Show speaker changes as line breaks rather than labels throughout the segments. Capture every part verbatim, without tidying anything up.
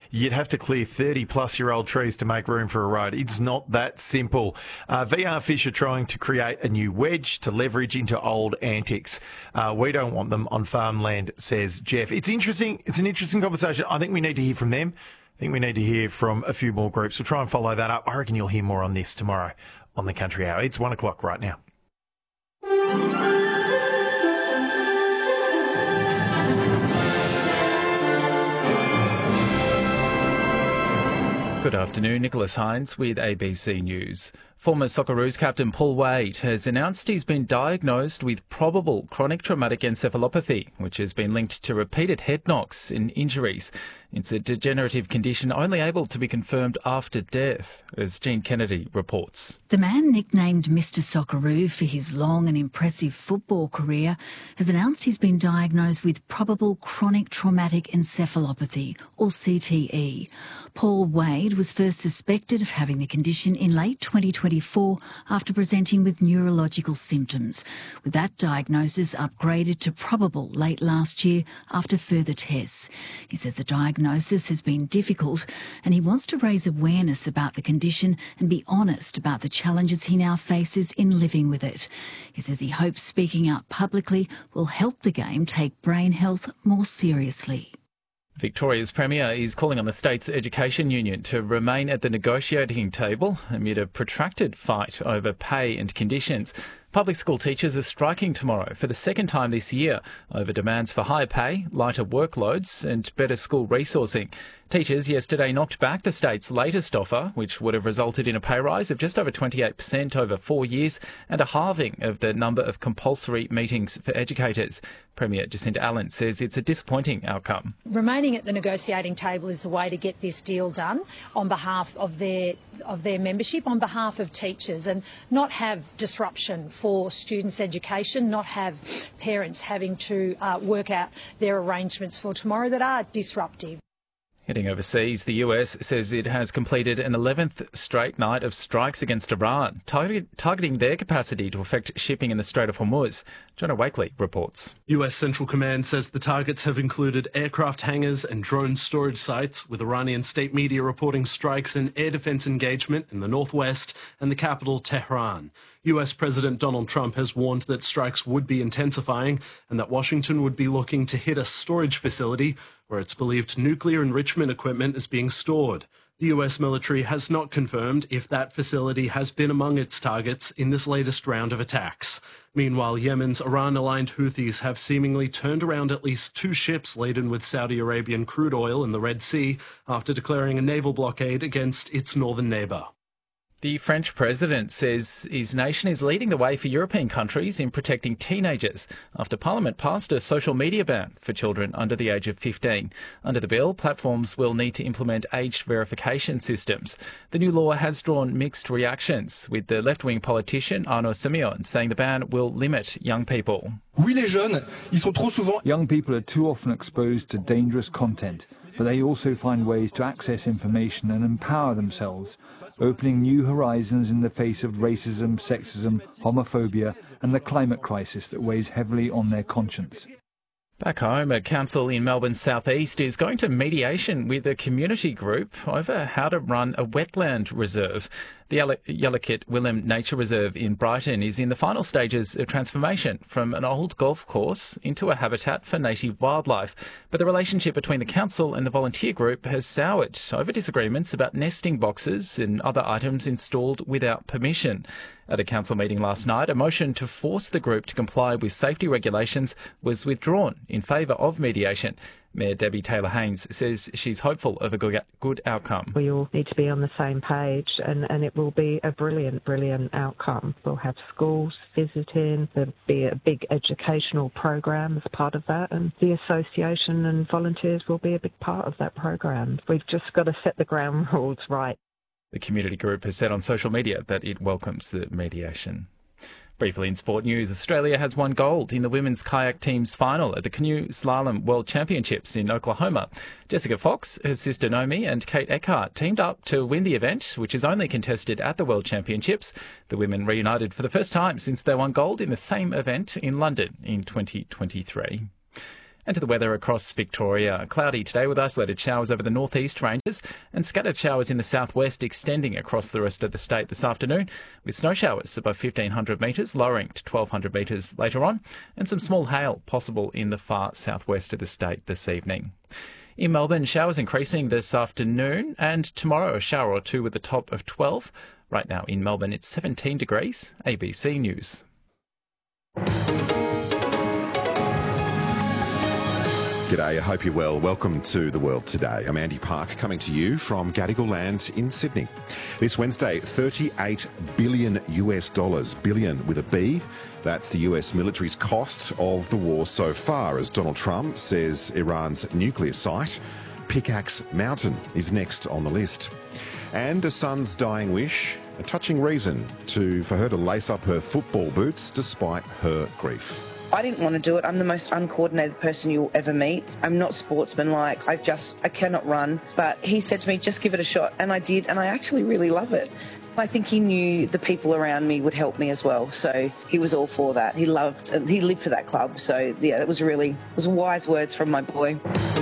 you'd have to clear thirty-plus-year-old trees to make room for a road. It's not that simple. Uh, V R Fish are trying to create a new wedge to leverage into old antics. Uh, we don't want them on farmland, says Jeff. It's interesting. It's an interesting conversation. I think we need to hear from them. I think we need to hear from a few more groups. We'll try and follow that up. I reckon you'll hear more on this tomorrow on the Country Hour. It's one o'clock right now.
Good afternoon, Nicholas Hines with A B C News. Former Socceroos captain Paul Wade has announced he's been diagnosed with probable chronic traumatic encephalopathy, which has been linked to repeated head knocks and injuries. It's a degenerative condition only able to be confirmed after death, as Jean Kennedy reports.
The man nicknamed Mister Socceroo for his long and impressive football career has announced he's been diagnosed with probable chronic traumatic encephalopathy, or C T E. Paul Wade was first suspected of having the condition in late twenty twenty-four after presenting with neurological symptoms, with that diagnosis upgraded to probable late last year after further tests. He says the diagnosis has been difficult and he wants to raise awareness about the condition and be honest about the challenges he now faces in living with it. He says he hopes speaking out publicly will help the game take brain health more seriously.
Victoria's Premier is calling on the state's education union to remain at the negotiating table amid a protracted fight over pay and conditions. Public school teachers are striking tomorrow for the second time this year over demands for higher pay, lighter workloads and better school resourcing. Teachers yesterday knocked back the state's latest offer, which would have resulted in a pay rise of just over twenty-eight percent over four years and a halving of the number of compulsory meetings for educators. Premier Jacinta Allen says it's a disappointing outcome.
Remaining at the negotiating table is the way to get this deal done on behalf of their of their membership, on behalf of teachers, and not have disruption for students' education, not have parents having to uh, work out their arrangements for tomorrow that are disruptive.
Heading overseas, the U S says it has completed an eleventh straight night of strikes against Iran, target, targeting their capacity to affect shipping in the Strait of Hormuz. Jonah Wakely reports.
U S Central Command says the targets have included aircraft hangars and drone storage sites, with Iranian state media reporting strikes and air defense engagement in the northwest and the capital, Tehran. U S President Donald Trump has warned that strikes would be intensifying and that Washington would be looking to hit a storage facility where it's believed nuclear enrichment equipment is being stored. The U S military has not confirmed if that facility has been among its targets in this latest round of attacks. Meanwhile, Yemen's Iran-aligned Houthis have seemingly turned around at least two ships laden with Saudi Arabian crude oil in the Red Sea after declaring a naval blockade against its northern neighbour.
The French president says his nation is leading the way for European countries in protecting teenagers after Parliament passed a social media ban for children under the age of fifteen. Under the bill, platforms will need to implement age verification systems. The new law has drawn mixed reactions, with the left-wing politician Arnaud Simeon saying the ban will limit young people.
Young people are too often exposed to dangerous content, but they also find ways to access information and empower themselves, opening new horizons in the face of racism, sexism, homophobia and the climate crisis that weighs heavily on their conscience.
Back home, a council in Melbourne's southeast is going to mediation with a community group over how to run a wetland reserve. The Yellowkit Willem Nature Reserve in Brighton is in the final stages of transformation from an old golf course into a habitat for native wildlife. But the relationship between the council and the volunteer group has soured over disagreements about nesting boxes and other items installed without permission. At a council meeting last night, a motion to force the group to comply with safety regulations was withdrawn in favour of mediation. Mayor Debbie Taylor-Haynes says she's hopeful of a good, good outcome.
We all need to be on the same page and, and it will be a brilliant, brilliant outcome. We'll have schools visiting, there'll be a big educational program as part of that, and the association and volunteers will be a big part of that program. We've just got to set the ground rules right.
The community group has said on social media that it welcomes the mediation. Briefly in sport news, Australia has won gold in the women's kayak team's final at the Canoe Slalom World Championships in Oklahoma. Jessica Fox, her sister Naomi and Kate Eckhart teamed up to win the event, which is only contested at the World Championships. The women reunited for the first time since they won gold in the same event in London in twenty twenty-three. And to the weather across Victoria. Cloudy today with isolated showers over the northeast ranges and scattered showers in the southwest extending across the rest of the state this afternoon, with snow showers above fifteen hundred metres, lowering to twelve hundred metres later on, and some small hail possible in the far southwest of the state this evening. In Melbourne, showers increasing this afternoon, and tomorrow a shower or two with a top of twelve. Right now in Melbourne, it's seventeen degrees. A B C News.
G'day, I hope you're well. Welcome to The World Today. I'm Andy Park, coming to you from Gadigal Land in Sydney. This Wednesday, thirty-eight billion U S dollars, billion with a B. That's the U S military's cost of the war so far, as Donald Trump says Iran's nuclear site, Pickaxe Mountain, is next on the list. And a son's dying wish, a touching reason to for her to lace up her football boots despite her grief.
I didn't want to do it. I'm the most uncoordinated person you'll ever meet. I'm not sportsmanlike. I just, I cannot run. But he said to me, just give it a shot. And I did. And I actually really love it. I think he knew the people around me would help me as well. So he was all for that. He loved, he lived for that club. So yeah, it was really, it was wise words from my boy.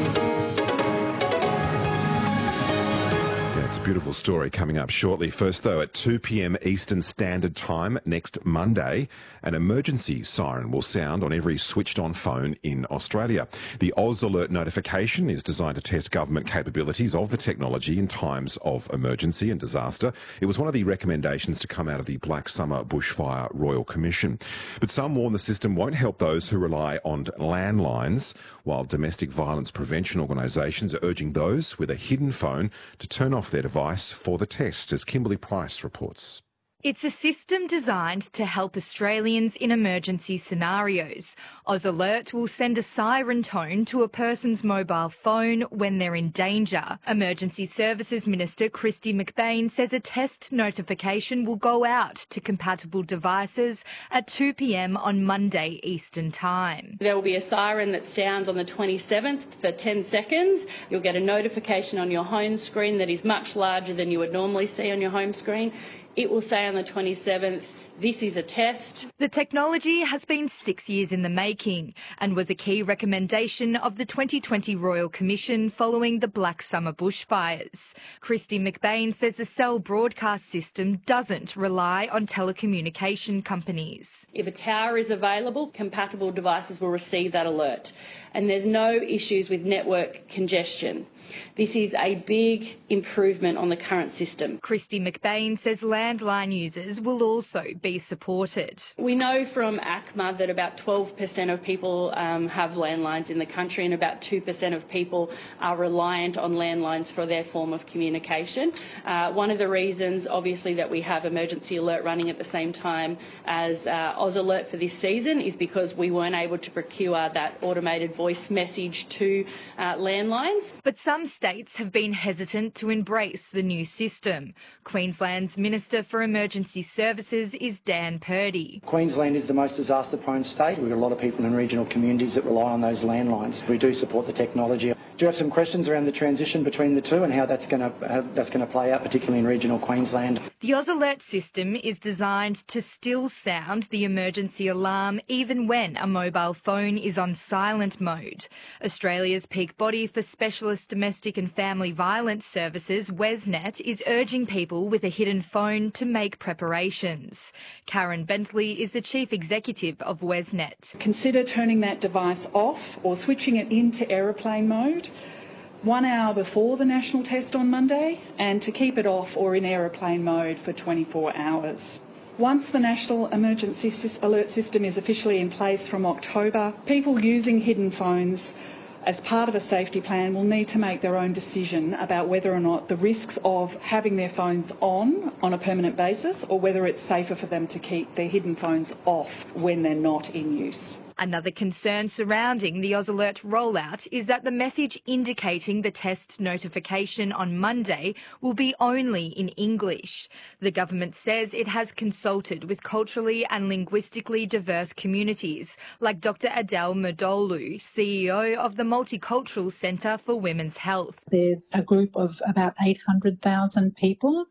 It's a beautiful story coming up shortly. First, though, at two p.m. Eastern Standard Time next Monday, an emergency siren will sound on every switched-on phone in Australia. The Oz Alert notification is designed to test government capabilities of the technology in times of emergency and disaster. It was one of the recommendations to come out of the Black Summer Bushfire Royal Commission. But some warn the system won't help those who rely on landlines, while domestic violence prevention organisations are urging those with a hidden phone to turn off their device for the test, as Kimberly Price reports.
It's a system designed to help Australians in emergency scenarios. Oz Alert will send a siren tone to a person's mobile phone when they're in danger. Emergency Services Minister Kristy McBain says a test notification will go out to compatible devices at two p.m. on Monday Eastern Time.
There will be a siren that sounds on the twenty-seventh for ten seconds. You'll get a notification on your home screen that is much larger than you would normally see on your home screen. It will say on the twenty-seventh, this is a test.
The technology has been six years in the making and was a key recommendation of the twenty twenty Royal Commission following the Black Summer bushfires. Kristy McBain says the Cell broadcast system doesn't rely on telecommunication companies.
If a tower is available, compatible devices will receive that alert. And there's no issues with network congestion. This is a big improvement on the current system.
Kristy McBain says landline users will also be supported.
We know from A C M A that about twelve percent of people um, have landlines in the country, and about two percent of people are reliant on landlines for their form of communication. Uh, one of the reasons, obviously, that we have Emergency Alert running at the same time as uh, Oz Alert for this season is because we weren't able to procure that automated voice message to uh, landlines.
But some states have been hesitant to embrace the new system. Queensland's Minister for Emergency Services is Dan Purdy.
Queensland is the most disaster-prone state. We've got a lot of people in regional communities that rely on those landlines. We do support the technology. Do you have some questions around the transition between the two and how that's going to how that's going to play out, particularly in regional Queensland?
The Oz Alert system is designed to still sound the emergency alarm even when a mobile phone is on silent mode. Australia's peak body for specialist domestic and family violence services, WesNet, is urging people with a hidden phone to make preparations. Karen Bentley is the chief executive of WesNet.
Consider turning that device off or switching it into aeroplane mode one hour before the national test on Monday, and to keep it off or in aeroplane mode for twenty-four hours. Once the National Emergency Alert System is officially in place from October, people using hidden phones as part of a safety plan will need to make their own decision about whether or not the risks of having their phones on on a permanent basis, or whether it's safer for them to keep their hidden phones off when they're not in use.
Another concern surrounding the Oz Alert rollout is that the message indicating the test notification on Monday will be only in English. The government says it has consulted with culturally and linguistically diverse communities, like Doctor Adele Murdolu, C E O of the Multicultural Centre for Women's Health.
There's a group of about eight hundred thousand people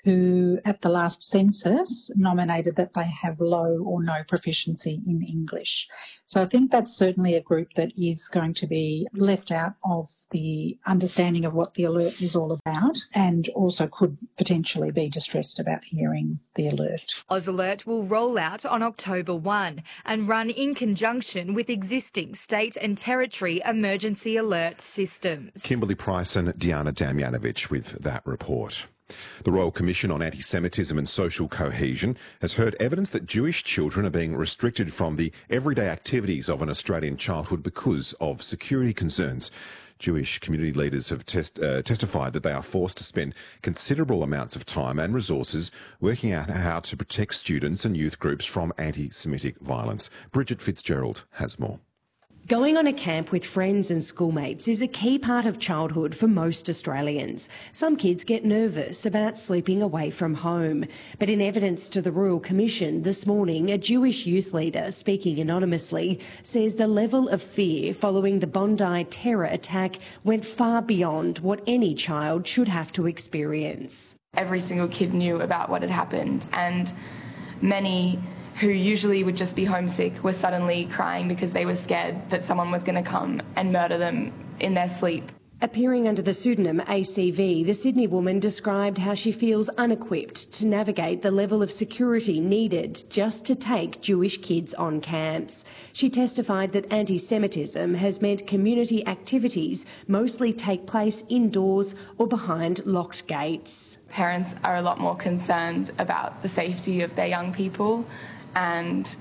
who at the last census nominated that they have low or no proficiency in English. So I think that's certainly a group that is going to be left out of the understanding of what the alert is all about, and also could potentially be distressed about hearing the alert.
AusAlert will roll out on October first and run in conjunction with existing state and territory emergency alert systems.
Kimberly Price and Diana Damjanovic with that report. The Royal Commission on Anti-Semitism and Social Cohesion has heard evidence that Jewish children are being restricted from the everyday activities of an Australian childhood because of security concerns. Jewish community leaders have test, uh, testified that they are forced to spend considerable amounts of time and resources working out how to protect students and youth groups from anti-Semitic violence. Bridget Fitzgerald has more.
Going on a camp with friends and schoolmates is a key part of childhood for most Australians. Some kids get nervous about sleeping away from home. But in evidence to the Royal Commission this morning, a Jewish youth leader, speaking anonymously, says the level of fear following the Bondi terror attack went far beyond what any child should have to experience.
Every single kid knew about what had happened, and many who usually would just be homesick were suddenly crying because they were scared that someone was going to come and murder them in their sleep.
Appearing under the pseudonym A C V, the Sydney woman described how she feels unequipped to navigate the level of security needed just to take Jewish kids on camps. She testified that anti-Semitism has meant community activities mostly take place indoors or behind locked gates.
Parents are a lot more concerned about the safety of their young people, and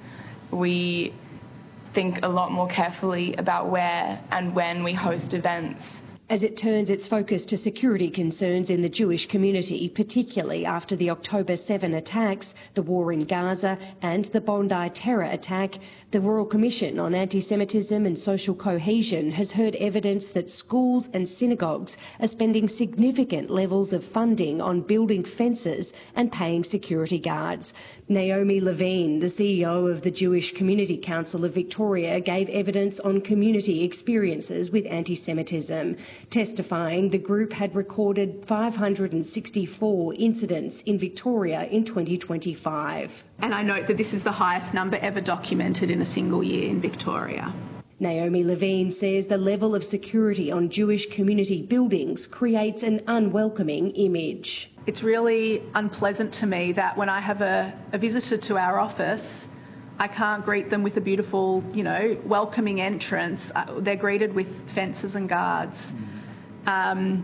we think a lot more carefully about where and when we host events.
As it turns its focus to security concerns in the Jewish community, particularly after the October seventh attacks, the war in Gaza and the Bondi terror attack, the Royal Commission on Anti-Semitism and Social Cohesion has heard evidence that schools and synagogues are spending significant levels of funding on building fences and paying security guards. Naomi Levine, the C E O of the Jewish Community Council of Victoria, gave evidence on community experiences with anti-Semitism, testifying the group had recorded five hundred sixty-four incidents in Victoria in twenty twenty-five.
And I note that this is the highest number ever documented in a single year in Victoria.
Naomi Levine says the level of security on Jewish community buildings creates an unwelcoming image.
It's really unpleasant to me that when I have a, a visitor to our office, I can't greet them with a beautiful, you know, welcoming entrance. Uh, they're greeted with fences and guards. Um,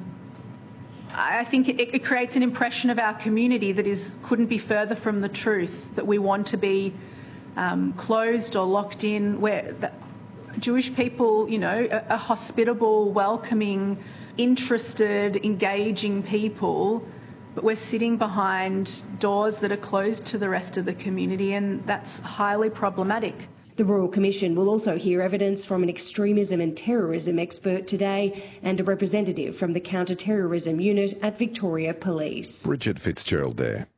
I think it, it creates an impression of our community that is couldn't be further from the truth, that we want to be um, closed or locked in, where the Jewish people, you know, a, a hospitable, welcoming, interested, engaging people, but we're sitting behind doors that are closed to the rest of the community, and that's highly problematic.
The Royal Commission will also hear evidence from an extremism and terrorism expert today and a representative from the counter-terrorism unit at Victoria Police.
Bridget Fitzgerald there.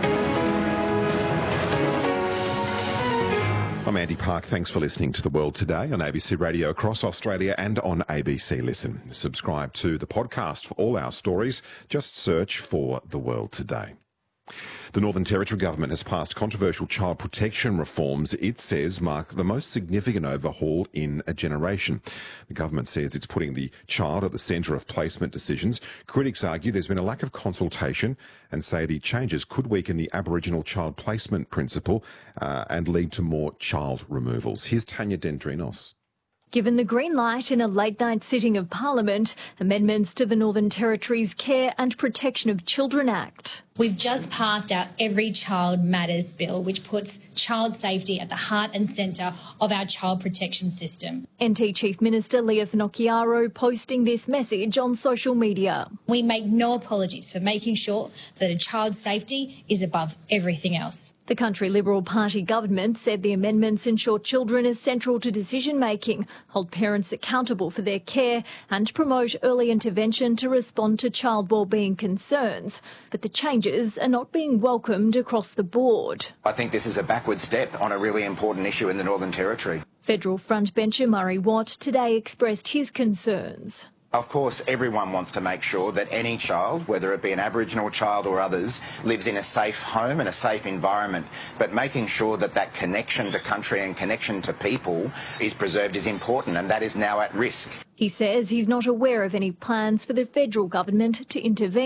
I'm Andy Park. Thanks for listening to The World Today on A B C Radio across Australia and on A B C Listen. Subscribe to the podcast for all our stories. Just search for The World Today. The Northern Territory Government has passed controversial child protection reforms it says mark the most significant overhaul in a generation. The government says it's putting the child at the centre of placement decisions. Critics argue there's been a lack of consultation and say the changes could weaken the Aboriginal child placement principle uh, and lead to more child removals. Here's Tanya Dendrinos.
Given the green light in a late-night sitting of Parliament, amendments to the Northern Territory's Care and Protection of Children Act.
We've just passed our Every Child Matters bill, which puts child safety at the heart and centre of our child protection system.
N T Chief Minister Leah Finocchiaro posting this message on social media.
We make no apologies for making sure that a child's safety is above everything else.
The Country Liberal Party government said the amendments ensure children are central to decision-making, hold parents accountable for their care and promote early intervention to respond to child wellbeing concerns. But the changes are not being welcomed across the board.
I think this is a backward step on a really important issue in the Northern Territory.
Federal frontbencher Murray Watt today expressed his concerns.
Of course, everyone wants to make sure that any child, whether it be an Aboriginal child or others, lives in a safe home and a safe environment. But making sure that that connection to country and connection to people is preserved is important, and that is now at risk.
He says he's not aware of any plans for the federal government to intervene.